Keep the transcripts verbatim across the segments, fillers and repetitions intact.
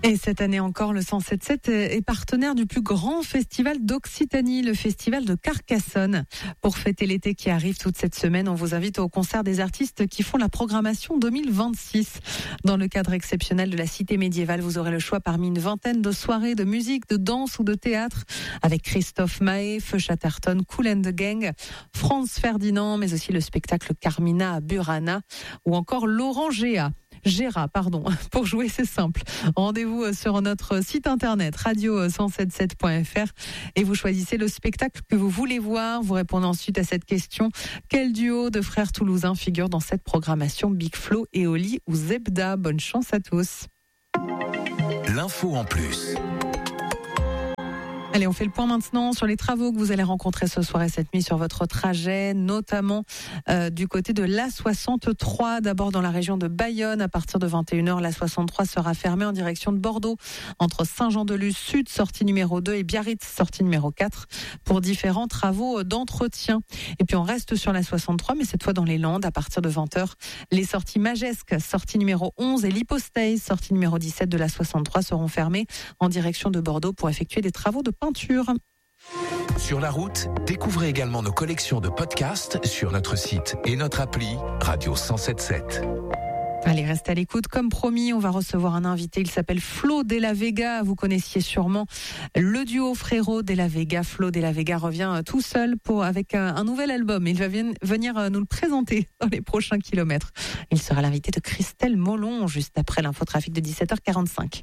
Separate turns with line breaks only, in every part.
Et cette année encore, le cent sept sept est partenaire du plus grand festival d'Occitanie, le festival de Carcassonne. Pour fêter l'été qui arrive toute cette semaine, on vous invite au concert des artistes qui font la programmation deux mille vingt-six. Dans le cadre exceptionnel de la cité médiévale, vous aurez le choix parmi une vingtaine de soirées de musique, de danse ou de théâtre avec Christophe Maé, Feu Chatterton, Kool and the Gang, Franz Ferdinand, mais aussi le spectacle Carmina Burana ou encore Laurent Géa. Gérard, pardon. Pour jouer, c'est simple. Rendez-vous sur notre site internet radio cent soixante-dix-sept point f r et vous choisissez le spectacle que vous voulez voir. Vous répondez ensuite à cette question. Quel duo de frères toulousains figure dans cette programmation? Big Flo, Eoli ou Zebda? Bonne chance à tous.
L'info en plus.
Allez, on fait le point maintenant sur les travaux que vous allez rencontrer ce soir et cette nuit sur votre trajet, notamment euh, du côté de l'A soixante-trois. D'abord dans la région de Bayonne, à partir de vingt et une heures, l'A soixante-trois sera fermée en direction de Bordeaux, entre Saint-Jean-de-Luz Sud, sortie numéro deux, et Biarritz, sortie numéro quatre, pour différents travaux d'entretien. Et puis on reste sur l'A soixante-trois, mais cette fois dans les Landes, à partir de vingt heures, les sorties Magesque, sortie numéro onze, et l'Hypostaze, sortie numéro dix-sept de l'A soixante-trois, seront fermées en direction de Bordeaux pour effectuer des travaux de peinture.
Sur la route, découvrez également nos collections de podcasts sur notre site et notre appli Radio cent soixante-dix-sept.
Allez, restez à l'écoute. Comme promis, on va recevoir un invité. Il s'appelle Flo Della Vega. Vous connaissiez sûrement le duo frérot Della Vega. Flo Della Vega revient tout seul pour, avec un, un nouvel album. Il va venir nous le présenter dans les prochains kilomètres. Il sera l'invité de Christelle Molon juste après l'infotrafic de dix-sept heures quarante-cinq.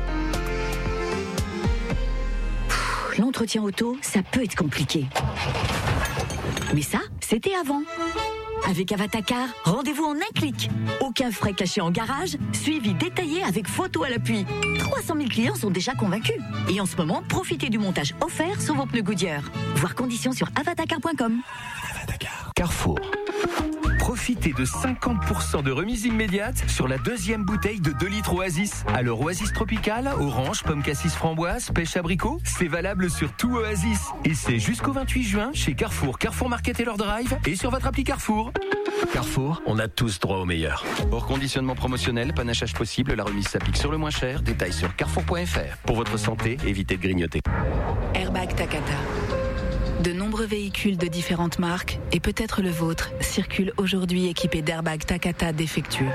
L'entretien auto, ça peut être compliqué. Mais ça, c'était avant. Avec Avatacar, rendez-vous en un clic. Aucun frais cachés en garage, suivi détaillé avec photo à l'appui. trois cent mille clients sont déjà convaincus. Et en ce moment, profitez du montage offert sur vos pneus Goodyear. Voir conditions sur avatacar point com.
Avatacar. Carrefour. Profitez de cinquante pour cent de remise immédiate sur la deuxième bouteille de deux litres Oasis. Alors Oasis Tropical, orange, pomme cassis framboise, pêche abricot, c'est valable sur tout Oasis. Et c'est jusqu'au vingt-huit juin chez Carrefour, Carrefour Market et leur drive et sur votre appli Carrefour. Carrefour, on a tous droit au meilleur. Hors conditionnement promotionnel, panachage possible, la remise s'applique sur le moins cher. Détails sur carrefour point f r. Pour votre santé, évitez de grignoter.
Airbag Takata. De nombreux véhicules de différentes marques, et peut-être le vôtre, circulent aujourd'hui équipés d'airbags Takata défectueux.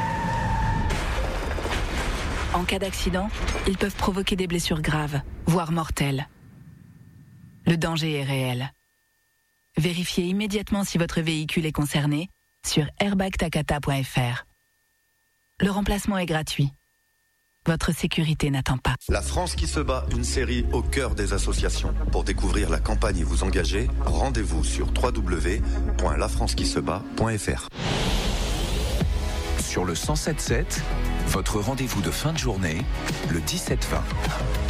En cas d'accident, ils peuvent provoquer des blessures graves, voire mortelles. Le danger est réel. Vérifiez immédiatement si votre véhicule est concerné sur airbag takata point f r. Le remplacement est gratuit. Votre sécurité n'attend pas.
La France qui se bat, une série au cœur des associations. Pour découvrir la campagne et vous engager, rendez-vous sur w w w point la france qui se bat point f r.
Sur le cent soixante-dix-sept, votre rendez-vous de fin de journée, le dix-sept vingt.